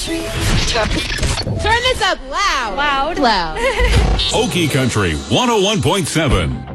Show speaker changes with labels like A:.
A: Turn this up loud.
B: Loud.
A: Loud.
C: Okie Country 101.7.